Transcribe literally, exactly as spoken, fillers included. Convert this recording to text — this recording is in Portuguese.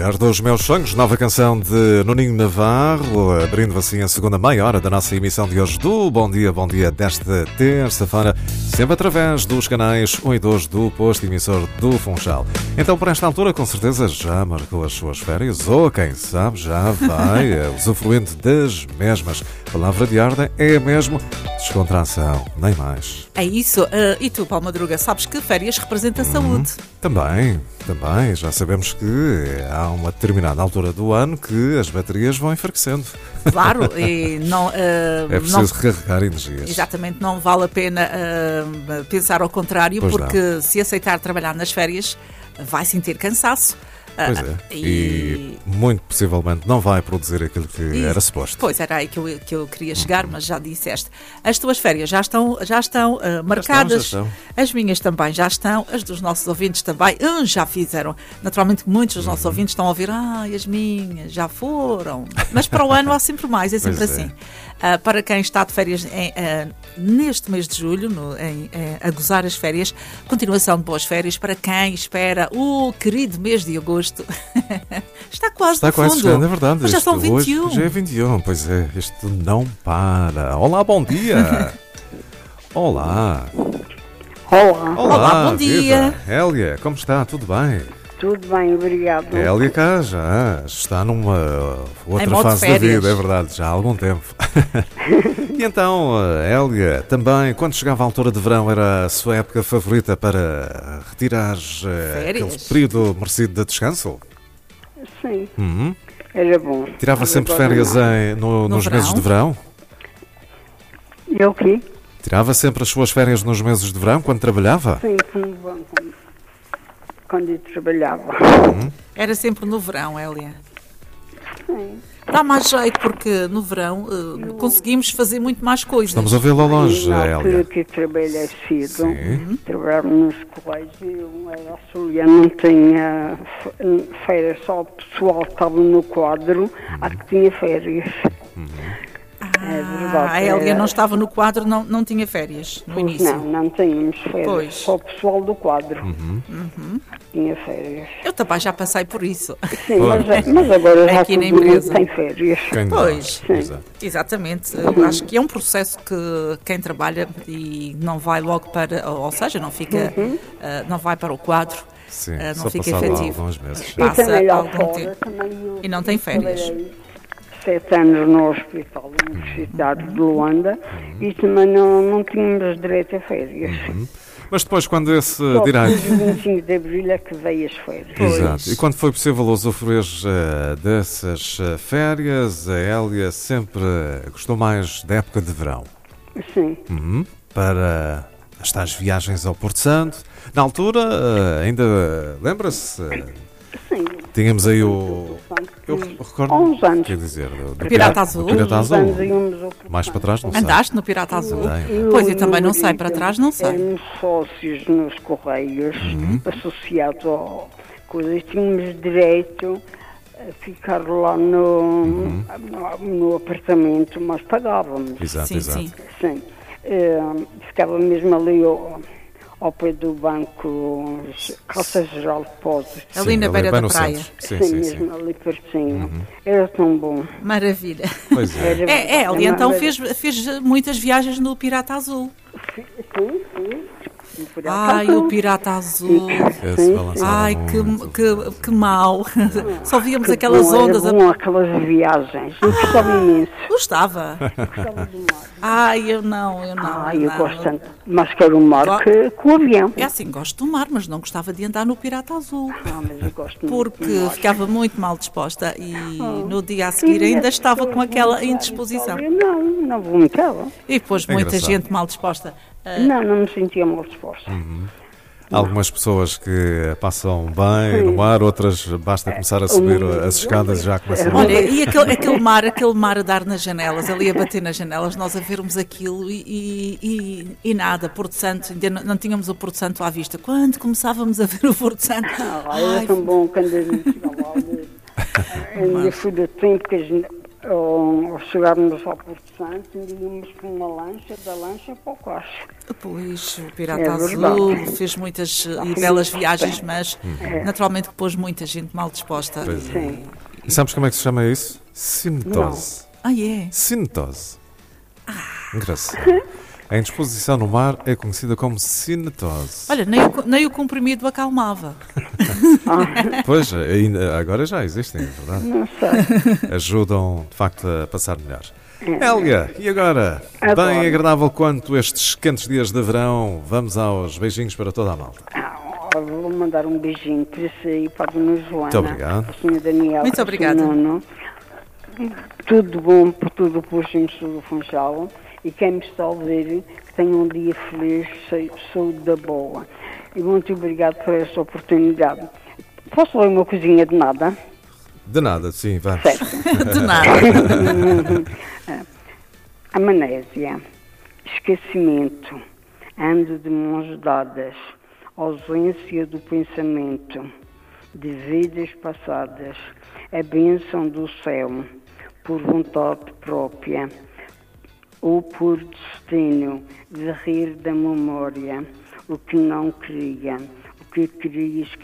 Mulher dos Meus Sonhos, nova canção de Nuninho Navarro, abrindo assim a segunda meia hora da nossa emissão de hoje do Bom Dia, Bom Dia desta terça-feira, sempre através dos canais um e dois do posto emissor do Funchal. Então, por esta altura, com certeza já marcou as suas férias, ou quem sabe já vai usufruindo das mesmas. A palavra de ordem é mesmo descontração, nem mais. É isso. Uh, e tu, Paulo Madruga, sabes que férias representa saúde? Hum, também, também. Já sabemos que há uma determinada altura do ano que as baterias vão enfraquecendo. Claro, e não... Uh, é preciso não, recarregar energias. Exatamente, não vale a pena uh, pensar ao contrário, pois porque não. Se aceitar trabalhar nas férias, vai sentir cansaço. Pois é, e... e muito possivelmente não vai produzir aquilo que e... era suposto. Pois, era aí que eu, que eu queria chegar, mas já disseste. As tuas férias já estão, já estão uh, marcadas, já estão, já estão. As minhas também já estão, as dos nossos ouvintes também uh, já fizeram. Naturalmente muitos dos nossos uhum. ouvintes estão a ouvir, ah, as minhas já foram. Mas para o ano há sempre mais, é sempre pois assim. É. Uh, para quem está de férias em, uh, neste mês de julho, no, em, uh, a gozar as férias, continuação de boas férias para quem espera o querido mês de agosto. Está quase Está no quase fundo. chegando, é verdade. Mas já são vinte e um. Hoje já é vinte e um, pois é, isto não para. Olá, bom dia. Olá. Olá. Olá, Olá bom dia. Viva. Hélia, como está? Tudo bem? Tudo bem, obrigado. Hélia cá já está numa outra fase da vida, é verdade, já há algum tempo. E então, Hélia, também, quando chegava a altura de verão, era a sua época favorita para retirar férias? Aquele período merecido de descanso? Sim, uhum. Era bom. Tirava Mas sempre férias em, no, no nos verão? meses de verão? E o quê? Tirava sempre as suas férias nos meses de verão, quando trabalhava? Sim, quando, quando, quando eu trabalhava. Uhum. Era sempre no verão, Hélia? Sim. Dá mais jeito, porque no verão uh, conseguimos fazer muito mais coisas. Estamos a vê-la longe, Hélia. Na altura que eu trabalhei cedo, Sim. trabalhava nos colégios, eu era auxiliar, não tinha férias, só o pessoal que estava no quadro, uhum. a que tinha férias. Uhum. Ah, é verdade, a Hélia não estava no quadro, não, não tinha férias no pois início. Não, não tínhamos férias, pois. Só o pessoal do quadro uhum. Uhum. tinha férias. Eu também já passei por isso. Sim, mas, mas agora já aqui todo na empresa. mundo tem férias. Quem pois, Sim. Exatamente. Eu acho que é um processo que quem trabalha e não vai logo para, ou seja, não fica, uhum. uh, não vai para o quadro. Sim, uh, não só fica passava efetivo. alguns meses. Passa lá algum fora, tempo. eu, E não tem férias. Sete anos no Hospital Universitário de Luanda uhum. e também não, não tínhamos direito a férias. Uhum. Mas depois, quando esse Só direito... Só vinte e cinco de abril é que veio as férias. Exato. E quando foi possível usufruir uh, dessas uh, férias, a Hélia sempre uh, gostou mais da época de verão. Sim. Uhum. Para as tais viagens ao Porto Santo. Na altura, uh, ainda uh, lembra-se... Uh, Sim. Tínhamos aí o... Eu recordo... Há uns anos. Quer dizer, do, do Pirata Azul. Do Pirata Azul. Anos Mais para trás, não sei. Andaste no Pirata Azul? Eu, pois, eu também não sei. Para trás, não sei. Éramos sócios nos Correios, uhum. associados ao coisa. Tínhamos direito a ficar lá no, uhum. no, no apartamento, mas pagávamos. Exato, sim, exato. Sim. Sim. Uh, ficava mesmo ali ao, ao pé do banco Calça Geral de Pós. Ali sim, na beira da praia. Sim, sim, sim, mesmo sim. ali pertinho. Uhum. Era tão bom. Maravilha. Pois é. Era, é, é ali era então maravilha. fez, fez muitas viagens no Pirata Azul. Sim, sim. Ai, o Pirata Azul. Sim, sim, sim. Ai, que, que, que mal. Só víamos que aquelas bom, ondas. Era bom, aquelas viagens. Eu gostava imenso. Gostava. Gostava do mar. Ai, eu não, eu não. Ai, eu não. gosto tanto. Mas quero o mar Go- que, que o avião. É assim, gosto do mar, mas não gostava de andar no Pirata Azul. Não, mas eu gosto muito Porque do mar. ficava muito mal disposta e no dia a seguir ainda estava com aquela indisposição. Eu não, não vomitava. E depois É muita engraçado. gente mal disposta. Ah, Não, não me sentia mal disposta. Uhum. Há algumas pessoas que passam bem no mar, outras basta começar a subir as escadas e já começam a... Olha, e aquele, aquele mar, aquele mar a dar nas janelas, ali a bater nas janelas, nós a vermos aquilo e, e, e, e nada, Porto Santo, ainda não, não tínhamos o Porto Santo à vista. Quando começávamos a ver o Porto Santo... Ah, era ai, tão bom quando a gente chegava lá. Ainda fui do tempo que a gente... Ao, ao chegarmos ao Porto Santo, íamos com uma lancha, da lancha para o Coche. Pois, o Pirata É Azul verdade. fez muitas Ah, e sim. belas viagens, mas É. naturalmente que pôs muita gente mal disposta. Pois é. Sim. E sabes como é que se chama isso? Cinetose. Ah, é? Cinetose. Engraçado. A indisposição no mar é conhecida como cinetose. Olha, nem o, nem o comprimido acalmava. Pois, ainda, agora já existem, é verdade. Não sei. Ajudam, de facto, a passar melhor. Hélia, e agora? Adoro. Bem agradável quanto estes quentes dias de verão, vamos aos beijinhos para toda a malta. Ah, vou mandar um beijinho para si e para a Dona Joana. Muito obrigado. Para o senhor Daniel. Muito para o obrigada. senhor Nuno. Tudo bom por tudo por cima do Funchal. E quem me está a ouvir, que tenha um dia feliz, cheio de saúde da boa. E muito obrigado por esta oportunidade. Posso ler uma coisinha de nada? De nada, sim, vamos. Certo. De nada. Amnésia, esquecimento, ando de mãos dadas, ausência do pensamento, de vidas passadas, a bênção do céu, por vontade própria, ou por destino, de rir da memória, o que não queria, o que queria esquecer.